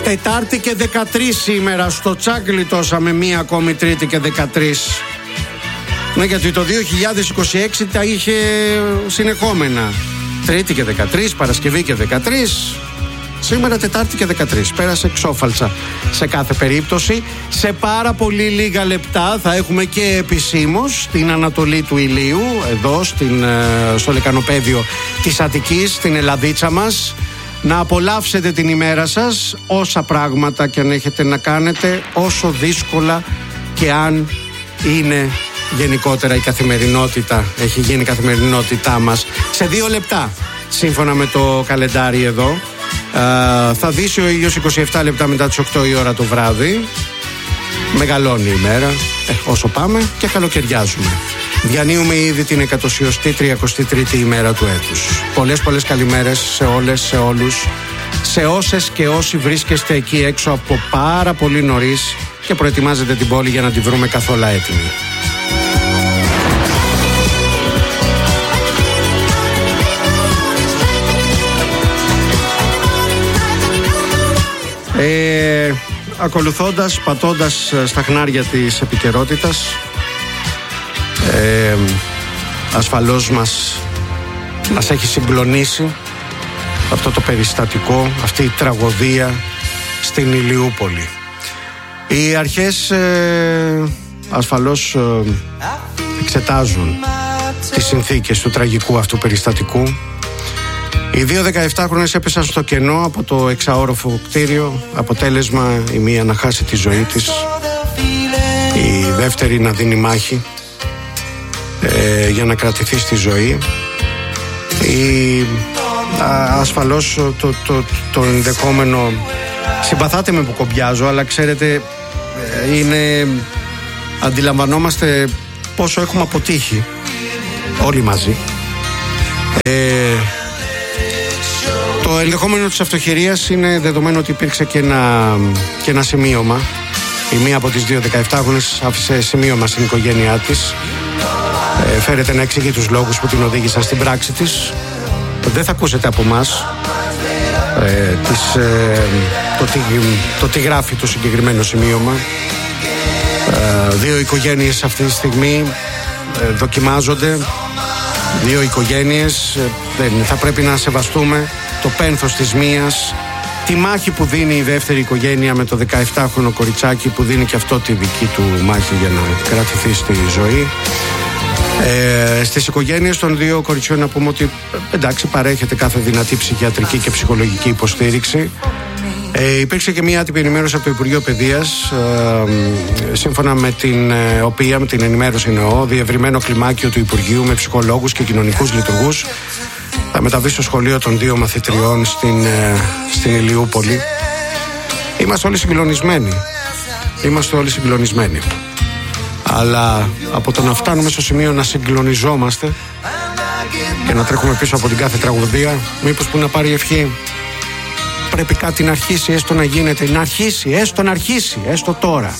Τετάρτη και 13 σήμερα. Στο τσακ γλιτώσαμε μία ακόμη Τρίτη και 13. Ναι, γιατί το 2026 τα είχε συνεχόμενα. Τρίτη και 13, Παρασκευή και 13. Σήμερα Τετάρτη και 13. Πέρασε εξόφαλτσα σε κάθε περίπτωση. Σε πάρα πολύ λίγα λεπτά θα έχουμε και επισήμως στην Ανατολή του ηλίου, εδώ στο λεκανοπέδιο της Αττικής, στην Ελλαδίτσα μας. Να απολαύσετε την ημέρα σας, όσα πράγματα και αν έχετε να κάνετε, όσο δύσκολα και αν είναι γενικότερα η καθημερινότητα, έχει γίνει η καθημερινότητά μας. Σε 2 λεπτά, σύμφωνα με το καλεντάρι εδώ, θα δύσει ο ήλιος 27 λεπτά μετά τις 8 η ώρα το βράδυ. Μεγαλώνει η μέρα, όσο πάμε, και καλοκαιριάζουμε. Διανύουμε ήδη την 133η ημέρα του έτους. Πολλές καλημέρες σε όλες, σε όλους, σε όσες και όσοι βρίσκεστε εκεί έξω από πάρα πολύ νωρίς και προετοιμάζετε την πόλη για να τη βρούμε καθόλου έτοιμη. Ακολουθώντας, πατώντας στα χνάρια της επικαιρότητας, ασφαλώς μας έχει συγκλονίσει αυτό το περιστατικό, αυτή η τραγωδία στην Ηλιούπολη. Οι αρχές ασφαλώς εξετάζουν τις συνθήκες του τραγικού αυτού περιστατικού. Οι 2 17χρονες έπεσαν στο κενό από το 6όροφο κτίριο. Αποτέλεσμα, η μία να χάσει τη ζωή της, η δεύτερη να δίνει μάχη για να κρατηθεί στη ζωή. Ασφαλώς το ενδεχόμενο, συμπαθάτε με που κομπιάζω, αλλά ξέρετε, αντιλαμβανόμαστε πόσο έχουμε αποτύχει όλοι μαζί. Το ενδεχόμενο της αυτοχειρίας είναι δεδομένο ότι υπήρξε και ένα σημείωμα. Η μία από τις 2 17χρονες άφησε σημείωμα στην οικογένειά της. Φέρεται να εξηγεί τους λόγους που την οδήγησαν στην πράξη της. Δεν θα ακούσετε από μας το τι γράφει το συγκεκριμένο σημείωμα. 2 οικογένειες αυτή τη στιγμή δοκιμάζονται. 2 οικογένειες. Θα πρέπει να σεβαστούμε το πένθος της μίας, τη μάχη που δίνει η δεύτερη οικογένεια με το 17χρονο κοριτσάκι που δίνει και αυτό τη δική του μάχη για να κρατηθεί στη ζωή. Στις οικογένειες των 2 κοριτσιών να πούμε ότι εντάξει, παρέχεται κάθε δυνατή ψυχιατρική και ψυχολογική υποστήριξη. Υπήρξε και μια άτυπη ενημέρωση από το Υπουργείο Παιδείας, σύμφωνα με την οποία, με την ενημέρωση εννοώ, διευρυμένο κλιμάκιο του Υπουργείου με ψυχολόγους και κοινωνικούς λειτουργούς θα μεταβεί στο σχολείο των 2 μαθητριών στην Ηλιούπολη. Είμαστε όλοι συγκλονισμένοι. Αλλά από το να φτάνουμε στο σημείο να συγκλονιζόμαστε και να τρέχουμε πίσω από την κάθε τραγωδία, μήπως που να πάρει ευχή, πρέπει κάτι να αρχίσει, έστω να γίνεται, να αρχίσει, έστω τώρα.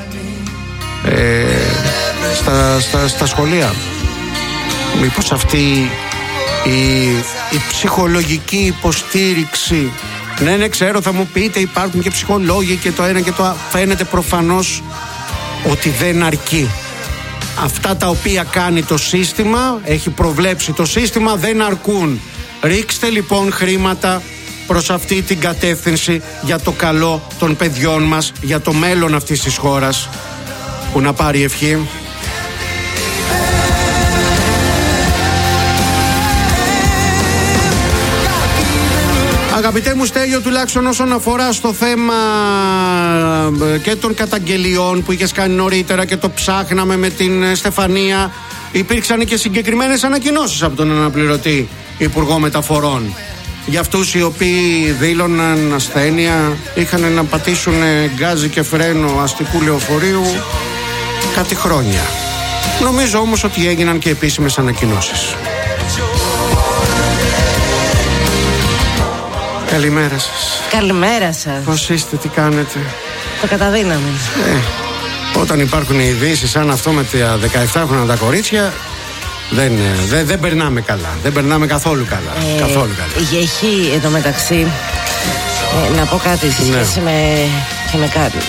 Στα σχολεία. Μήπως αυτή η ψυχολογική υποστήριξη, ναι ξέρω θα μου πείτε υπάρχουν και ψυχολόγοι και το ένα και το φαίνεται προφανώς ότι δεν αρκεί. Αυτά τα οποία κάνει το σύστημα, έχει προβλέψει το σύστημα, δεν αρκούν. Ρίξτε λοιπόν χρήματα προς αυτή την κατεύθυνση για το καλό των παιδιών μας, για το μέλλον αυτής της χώρας, που να πάρει ευχή. Αγαπητέ μου Στέλιο, τουλάχιστον όσον αφορά στο θέμα και των καταγγελιών που είχες κάνει νωρίτερα και το ψάχναμε με την Στεφανία, υπήρξαν και συγκεκριμένες ανακοινώσεις από τον αναπληρωτή Υπουργό Μεταφορών για αυτούς οι οποίοι δήλωναν ασθένεια, είχαν να πατήσουν γκάζι και φρένο αστικού λεωφορείου κάτι χρόνια. Νομίζω όμως ότι έγιναν και επίσημες ανακοινώσεις. Καλημέρα σας. Καλημέρα σας. Πώς είστε, τι κάνετε? Το καταδύναμε. Όταν υπάρχουν ειδήσεις σαν αυτό με τα 17χρονα τα κορίτσια, δεν περνάμε καλά. Δεν περνάμε καθόλου καλά. Η Γεχή εδώ μεταξύ Να πω κάτι σε σχέση με κάτι.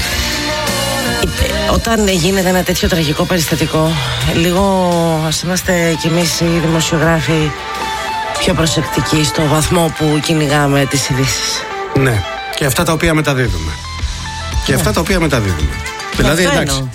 Όταν γίνεται ένα τέτοιο τραγικό περιστατικό, λίγο ας είμαστε κι εμείς οι δημοσιογράφοι πιο προσεκτικοί στο βαθμό που κυνηγάμε τις ειδήσεις. Ναι, και αυτά τα οποία μεταδίδουμε. Και αυτά τα οποία μεταδίδουμε. Δηλαδή, εντάξει,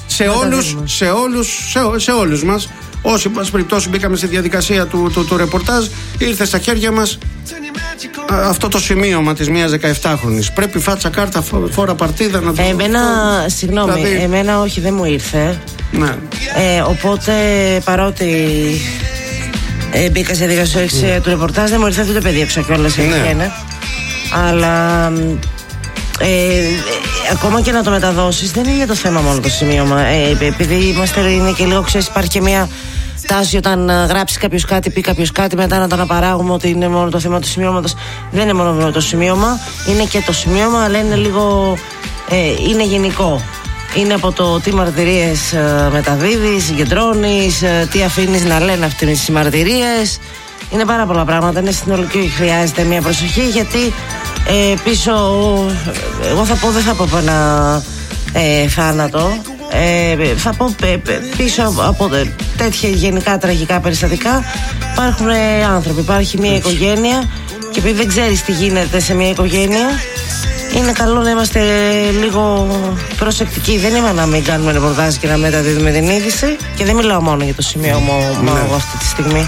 σε όλους μας, όσοι μας περιπτώσει μπήκαμε στη διαδικασία του ρεπορτάζ, ήρθε στα χέρια μας αυτό το σημείωμα της μιας 17χρονης. Πρέπει φάτσα κάρτα, φόρα παρτίδα να το... Συγγνώμη, δηλαδή... εμένα όχι, δεν μου ήρθε. Ναι. Οπότε παρότι μπήκα σε διαδικασία του ρεπορτάζ, δεν μου ήρθε αυτό το παιδί έξω κιόλας. Ναι. Αλλά ακόμα και να το μεταδώσεις, δεν είναι για το θέμα μόνο το σημείωμα. Επειδή είναι και λίγο, ξέρεις, υπάρχει και μια τάση όταν γράψει κάποιος κάτι, πει κάποιος κάτι, μετά να το αναπαράγουμε ότι είναι μόνο το θέμα του σημείωματος. Δεν είναι μόνο το σημείωμα, είναι και το σημείωμα, αλλά είναι λίγο. Είναι γενικό. Είναι από το τι μαρτυρίες μεταδίδεις, συγκεντρώνεις, τι αφήνεις να λένε αυτές οι μαρτυρίες. Είναι πάρα πολλά πράγματα. Είναι συνολικό και χρειάζεται μια προσοχή, γιατί πίσω. Εγώ θα πω, δεν θα πω ένα θάνατο. Θα πω πίσω από τέτοια γενικά τραγικά περιστατικά υπάρχουν άνθρωποι, υπάρχει μια οικογένεια, και επειδή δεν ξέρεις τι γίνεται σε μια οικογένεια, είναι καλό να είμαστε λίγο προσεκτικοί. Δεν είμαι να μην κάνουμε ρεπορτάζ και να μεταδίδουμε την είδηση, και δεν μιλάω μόνο για το σημείωμα αυτή τη στιγμή.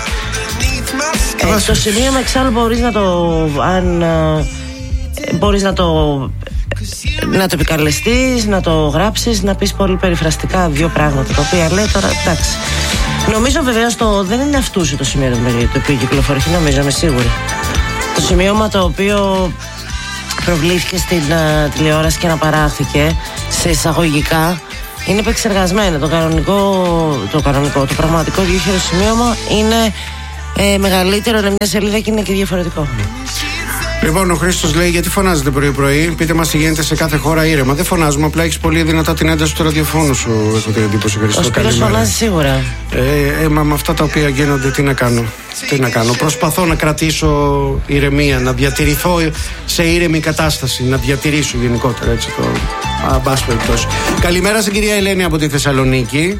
Το σημείωμα εξάλλου μπορείς να το, αν μπορείς να το επικαλεστείς, να το γράψεις, να πεις πολύ περιφραστικά δύο πράγματα τα οποία λέει τώρα, εντάξει. Νομίζω βεβαίως δεν είναι αυτούσιο το σημείωμα το οποίο κυκλοφορεί, νομίζω, είμαι σίγουρη. Το σημείωμα το οποίο προβλήθηκε στην τηλεόραση και αναπαράχθηκε σε εισαγωγικά είναι επεξεργασμένο. Το πραγματικό διόχειρο σημείωμα είναι μεγαλύτερο, είναι μια σελίδα και είναι και διαφορετικό. Λοιπόν, ο Χρήστος λέει: γιατί φωνάζετε πρωί-πρωί? Πείτε μας τι γίνεται σε κάθε χώρα ήρεμα. Δεν φωνάζουμε, απλά έχεις πολύ δυνατά την ένταση του ραδιοφώνου σου. Έχω την εντύπωση, Χρήστο. Ο Σπύρος φωνάζει σίγουρα. Μα με αυτά τα οποία γίνονται, τι να κάνω. Προσπαθώ να κρατήσω ηρεμία, να διατηρηθώ σε ήρεμη κατάσταση, να διατηρήσω γενικότερα έτσι το. Μπας περιπτώσει. Καλημέρα στην κυρία Ελένη από τη Θεσσαλονίκη.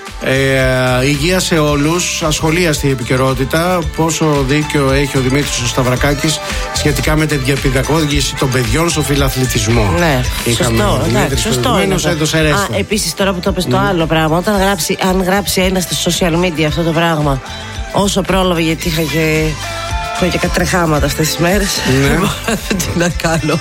Υγεία σε όλους, ασχολίαστη επικαιρότητα. Πόσο δίκιο έχει ο Δημήτρης ο Σταυρακάκης σχετικά με τη διαπαιδαγώγηση των παιδιών στο φιλαθλητισμό. Ναι, σωστό είναι. Επίσης, τώρα που το πες το άλλο πράγμα, αν γράψει ένα στα social media αυτό το πράγμα, όσο πρόλαβε, γιατί είχα και κάτι τρεχάματα αυτές τις μέρες. Ναι. Τι να κάνω.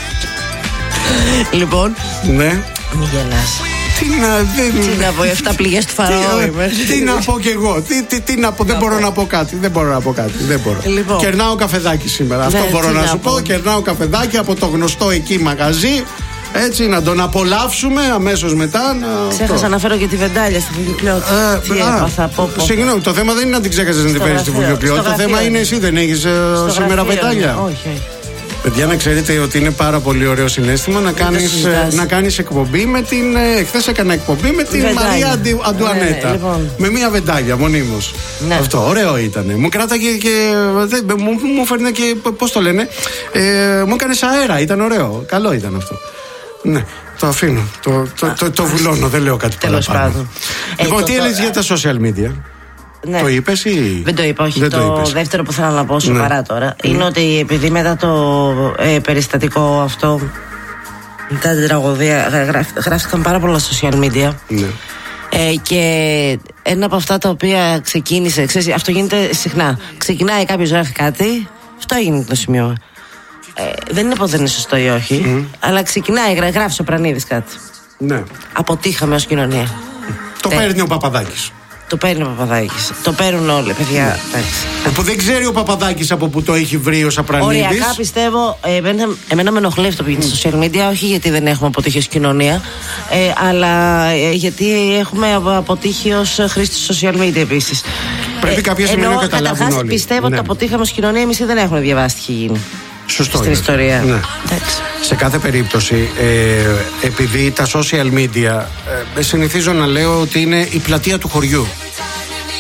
Λοιπόν, ναι. Μην γελάς. Τι να πω, 7 πληγές του Φαραώ είμαι. Τι να πω κι εγώ, τι να πω, δεν μπορώ να πω κάτι. Λοιπόν, κερνάω καφεδάκι σήμερα, αυτό μπορώ να σου πω. Κερνάω καφεδάκι από το γνωστό εκεί μαγαζί. Έτσι, να τον απολαύσουμε αμέσως μετά. Ξέχασα να φέρω και τη βεντάλια στη βιβλιοθήκη. Τι έπαθα, συγγνώμη, το θέμα δεν είναι να την ξέχασες να την φέρεις στη βιβλιοθήκη. Το θέμα είναι εσύ δεν έχεις σήμερα βεντάλια. Όχι. Παιδιά, να ξέρετε ότι είναι πάρα πολύ ωραίο συναίσθημα να κάνεις εκπομπή με την. Χθες έκανα εκπομπή με την Μαρία Αντουανέτα. Λοιπόν. Με μία βεντάλια μονίμως. Ναι. Αυτό ωραίο ήταν. Μου κράταγε και. Μου φέρνε και. Πώς το λένε. Μου έκανε αέρα. Ήταν ωραίο. Καλό ήταν αυτό. Ναι. Το αφήνω. Το βουλώνω. Δεν λέω κάτι παραπάνω. Λοιπόν, τι έλεγες για τα social media? Ναι. Το είπες ή? Δεν το είπα, όχι. Το δεύτερο που θέλω να πω σοβαρά τώρα είναι ότι επειδή μετά το περιστατικό αυτό, μετά την τραγωδία, γράφτηκαν πάρα πολλά social media. Ναι. Και ένα από αυτά τα οποία ξεκίνησε, ξέρεις, αυτό γίνεται συχνά. Ξεκινάει κάποιος, γράφει κάτι, αυτό έγινε το σημείο. Δεν είναι πως δεν είναι σωστό ή όχι, αλλά ξεκινάει, γράφει ο Πρανίδης κάτι. Ναι. Αποτύχαμε ως κοινωνία. Το παίρνει ο Παπαδάκης. Το παίρνει ο Παπαδάκης. Το παίρνουν όλοι, παιδιά. Που δεν ξέρει ο Παπαδάκης από που το έχει βρει ο Σαπρανίδης. Οριακά πιστεύω. Εμένα με ενοχλεί αυτό που γίνεται στο social media. Όχι γιατί δεν έχουμε αποτύχει ως κοινωνία, αλλά γιατί έχουμε αποτύχει ως χρήστες social media επίσης. Πρέπει κάποια στιγμή να καταλάβουν όλοι. Πιστεύω ότι αποτύχαμε ως κοινωνία. Εμείς δεν έχουμε διαβάσει τι έχει γίνει. Σωστό. Στην ιστορία. Ναι. Σε κάθε περίπτωση, επειδή τα social media συνηθίζω να λέω ότι είναι η πλατεία του χωριού.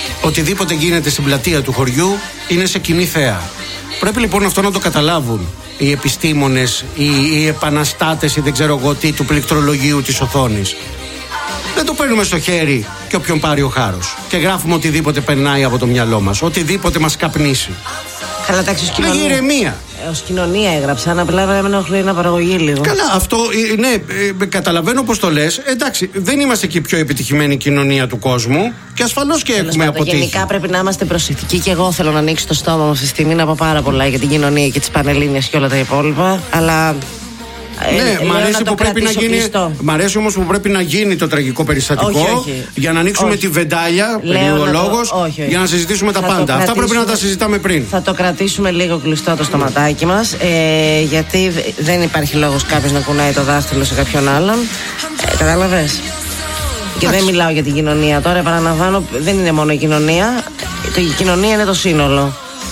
Οτιδήποτε γίνεται στην πλατεία του χωριού είναι σε κοινή θέα. Πρέπει λοιπόν αυτό να το καταλάβουν οι επιστήμονες, οι επαναστάτες ή δεν ξέρω εγώ τι του πληκτρολογίου της οθόνης. Δεν το παίρνουμε στο χέρι και όποιον πάρει ο χάρος. Και γράφουμε οτιδήποτε περνάει από το μυαλό μας, οτιδήποτε μας καπνίσει. Καλά, εντάξει, ως κοινωνία. Λέγει ηρεμία. Ως κοινωνία έγραψα, απλά με ενοχλεί να παραγωγή λίγο. Καλά, αυτό, ναι, καταλαβαίνω πως το λες. Εντάξει, δεν είμαστε και η πιο επιτυχημένη κοινωνία του κόσμου και ασφαλώς και έχουμε αποτύχει. Γενικά πρέπει να είμαστε προσεκτικοί και εγώ θέλω να ανοίξω το στόμα μου αυτή τη στιγμή να πω πάρα πολλά για την κοινωνία και τις Πανελλήνιες και όλα τα υπόλοιπα. Αλλά. Ναι, μ' αρέσει που πρέπει να γίνει. Μ' αρέσει όμως που πρέπει να γίνει το τραγικό περιστατικό. Όχι. Για να ανοίξουμε τη βεντάλια, περιολογός, για να συζητήσουμε τα πάντα. Αυτά πρέπει να τα συζητάμε πριν. Θα το κρατήσουμε λίγο κλειστό το στοματάκι μας. Γιατί δεν υπάρχει λόγος κάποιος να κουνάει το δάχτυλο σε κάποιον άλλον. Κατάλαβες. Και δεν μιλάω για την κοινωνία τώρα, επαναλαμβάνω, δεν είναι μόνο η κοινωνία. Η κοινωνία είναι το σύνολο.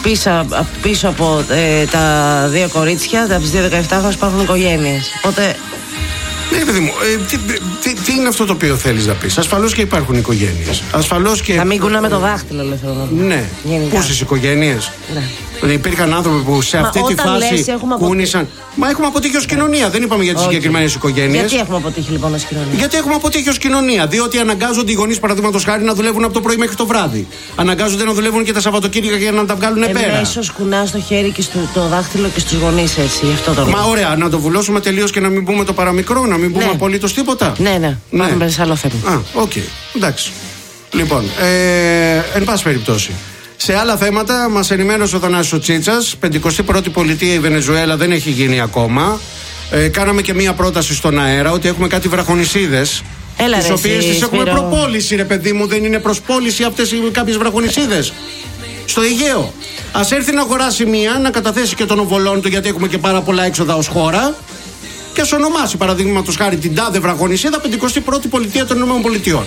Πίσω από τα δύο κορίτσια, από τις δύο 17χρονες υπάρχουν οικογένειες. Οπότε. Ναι, παιδί μου, τι είναι αυτό το οποίο θέλεις να πεις? Ασφαλώς και υπάρχουν οικογένειες. Ασφαλώς και. Να μην κουνάμε το δάχτυλο, λέω, θέλω να πω. Ναι. Πόσες οικογένειες? Ναι. Υπήρχαν άνθρωποι που σε αυτή τη φάση κούνησαν. Μα έχουμε αποτύχει ως κοινωνία. Δεν είπαμε για τις συγκεκριμένες οικογένειες. Γιατί έχουμε αποτύχει λοιπόν ως κοινωνία? Γιατί έχουμε αποτύχει ως κοινωνία. Διότι αναγκάζονται οι γονείς, παραδείγματος χάρη, να δουλεύουν από το πρωί μέχρι το βράδυ. Αναγκάζονται να δουλεύουν και τα Σαββατοκύριακα για να τα βγάλουν πέρα. Εμέσως κουνάς το χέρι και το δάχτυλο και στους γονείς έτσι. Γι' αυτό το λέω. Μα ωραία, να το βουλώσουμε τελείως και να μην πούμε το παραμικρό, να μην πούμε απολύτως τίποτα. Ναι. Πάμε σε άλλο θέμα. Α, οκ. Εντάξει. Λοιπόν, εν πάση περιπτώσει. Σε άλλα θέματα, μας ενημέρωσε ο Θανάσης Τσίτσας. 51η πολιτεία η Βενεζουέλα δεν έχει γίνει ακόμα. Κάναμε και μία πρόταση στον αέρα ότι έχουμε κάτι βραχονισίδες. Τις οποίες τις έχουμε προπόληση, ρε παιδί μου. Δεν είναι προσπόληση αυτές οι κάποιες βραχονισίδες στο Αιγαίο. Ας έρθει να αγοράσει μία, να καταθέσει και τον οβολόν του, γιατί έχουμε και πάρα πολλά έξοδα ως χώρα. Και ας ονομάσει, παραδείγματος χάρη, την τάδε βραχονισίδα 51η πολιτεία των ΗΠΑ.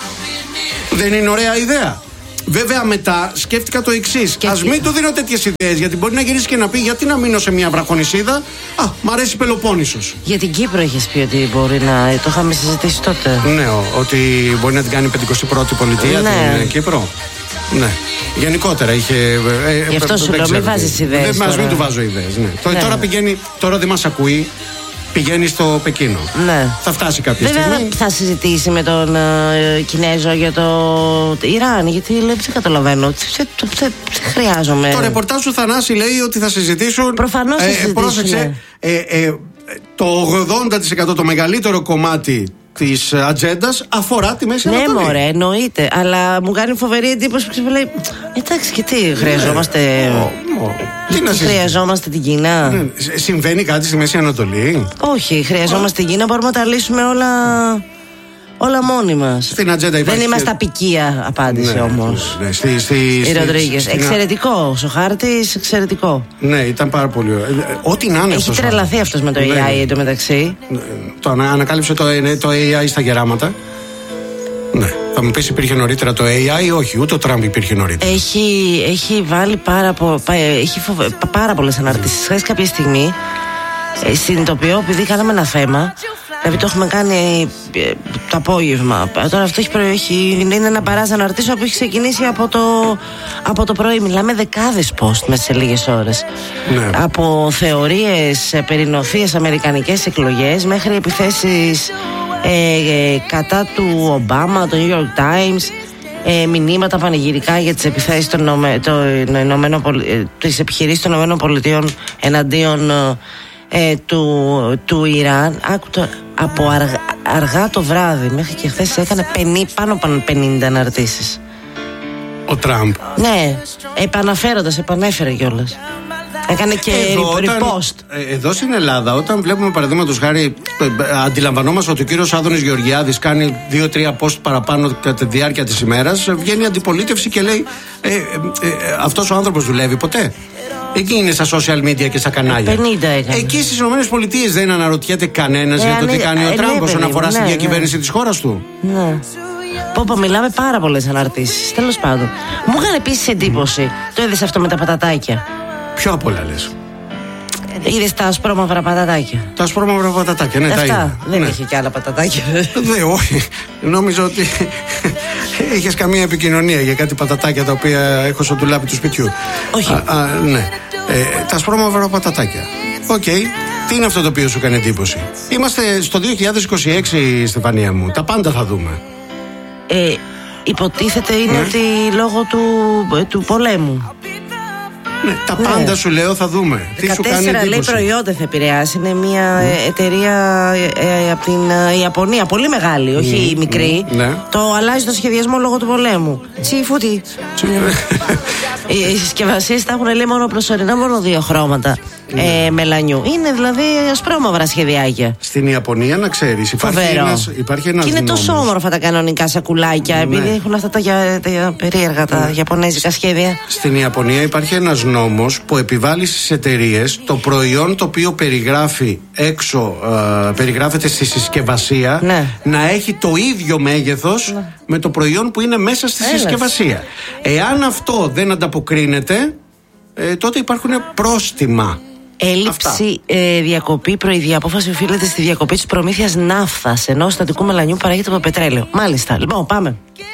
Δεν είναι ωραία ιδέα? Βέβαια, μετά σκέφτηκα το εξής. Ας μην του δίνω τέτοιες ιδέες, γιατί μπορεί να γυρίσει και να πει: γιατί να μείνω σε μια βραχονισίδα? Μ' αρέσει η Πελοπόννησος. Για την Κύπρο έχεις πει ότι μπορεί να. Το είχαμε συζητήσει τότε. Ναι, ότι μπορεί να την κάνει 51η πολιτεία την Κύπρο. Ναι. Γενικότερα είχε. Γι' αυτό σου λέω: μην βάζεις ιδέες. Μην του βάζω ιδέες. Ναι. Τώρα πηγαίνει, τώρα δεν μας ακούει. Πηγαίνει στο Πεκίνο. Ναι. Θα φτάσει κάποια στιγμή. Βέβαια θα συζητήσει με τον Κινέζο για το Ιράν. Γιατί λέει, δεν καταλαβαίνω. Χρειάζομαι. Το ρεπορτάζ του Θανάση λέει ότι θα συζητήσουν. Προφανώς θα συζητήσουν. Πρόσεξε. Το 80% το μεγαλύτερο κομμάτι της ατζέντας αφορά τη Μέση Ανατολή. Ναι, μωρέ, εννοείται. Αλλά μου κάνει φοβερή εντύπωση που λέει: εντάξει, και τι χρειαζόμαστε. Χρειαζόμαστε την Κίνα. Συμβαίνει κάτι στη Μέση Ανατολή? Όχι, χρειαζόμαστε την Κίνα. Μπορούμε να τα λύσουμε όλα μόνοι μας. Στην ατζέντα υπάρχει. Δεν είμαστε απικία απάντηση όμως. Η Ροντρίγκες. Εξαιρετικός ο χάρτης, εξαιρετικό. Ναι, ήταν πάρα πολύ ωραίο. Ό,τι να είναι. Έχει τρελαθεί αυτός με το AI εντωμεταξύ. Το ανακάλυψε το AI στα γεράματα. Ναι. Θα μου πεις, υπήρχε νωρίτερα το AI? Όχι, ούτε ο Τραμπ υπήρχε νωρίτερα. Έχει βάλει πάρα πολλές αναρτήσεις. Χθες κάποια στιγμή συνειδητοποιώ, επειδή κάναμε ένα θέμα, δηλαδή το έχουμε κάνει το απόγευμα. Τώρα αυτό είναι ένα παράζ αναρτήσεων που έχει ξεκινήσει από το πρωί. Μιλάμε δεκάδες post μέσα σε λίγες ώρες. Ναι. Από θεωρίες περί νοθείας αμερικανικές εκλογές μέχρι επιθέσεις κατά του Ομπάμα, το New York Times, μηνύματα πανηγυρικά για τις επιθέσεις της επιχειρήσης των ΗΠΑ εναντίον του Ιράν. Από αργά το βράδυ μέχρι και χθες έκανε πάνω από 50 αναρτήσεις. Ο Τραμπ. Ναι, επανέφερε κιόλας. Έκανε και repost. Εδώ στην Ελλάδα, όταν βλέπουμε παραδείγματος χάρη, αντιλαμβανόμαστε ότι ο κύριος Άδωνης Γεωργιάδης κάνει 2-3 post παραπάνω κατά τη διάρκεια της ημέρας, βγαίνει αντιπολίτευση και λέει: αυτός ο άνθρωπος δουλεύει ποτέ? Εκεί είναι στα social media και στα κανάλια. 50 έκανε. Εκεί στις ΗΠΑ δεν αναρωτιέται κανένας για το τι κάνει ο Τραμπ όσον αφορά στη διακυβέρνηση της χώρας του. Ναι. Μιλάμε πάρα πολλές αναρτήσεις. Τέλος πάντων. Μου έκανε επίσης εντύπωση. Το είδες αυτό με τα πατατάκια? Πιο απ' όλα λες? Είδες τα ασπρόμαυρα πατατάκια? Τα ασπρόμαυρα πατατάκια, ναι, τα είδα. Δεν είχε και άλλα πατατάκια. Ναι, όχι. Νόμιζα ότι είχες καμία επικοινωνία για κάτι πατατάκια τα οποία έχω στο ντουλάπι του σπιτιού. Όχι. Ναι. Τα ασπρόμαυρα πατατάκια. Οκ. Τι είναι αυτό το οποίο σου κάνει εντύπωση? Είμαστε στο 2026, Στεφανία μου. Τα πάντα θα δούμε. Υποτίθεται είναι ότι λόγω του πολέμου. Ναι, τα πάντα σου λέω θα δούμε. 14 λέει προϊόντα θα επηρεάσει. Είναι μια εταιρεία από την Ιαπωνία, πολύ μεγάλη, όχι μικρή. Ναι. Το αλλάζει το σχεδιασμό λόγω του πολέμου. Τσίφουτι. Οι συσκευασίες τα έχουν λέει μόνο προσωρινά, μόνο 2 χρώματα μελανιού. Είναι δηλαδή ασπρόμαυρα σχεδιάκια. Στην Ιαπωνία, να ξέρεις, υπάρχει ένας και είναι τόσο όμορφα τα κανονικά σακουλάκια, επειδή έχουν αυτά τα περίεργα τα ιαπωνέζικα σχέδια. Στην Ιαπωνία υπάρχει ένας νόμος που επιβάλλει στις εταιρείες το προϊόν το οποίο περιγράφει έξω, περιγράφεται στη συσκευασία, να έχει το ίδιο μέγεθος με το προϊόν που είναι μέσα στη συσκευασία. Εάν αυτό δεν ανταποκρίνεται, τότε υπάρχουν πρόστιμα. Έλλειψη διακοπή προειδία. Απόφαση οφείλεται στη διακοπή της προμήθειας ναύθας, ενώ στατικού μελανιού παράγεται από πετρέλαιο. Μάλιστα. Λοιπόν, πάμε.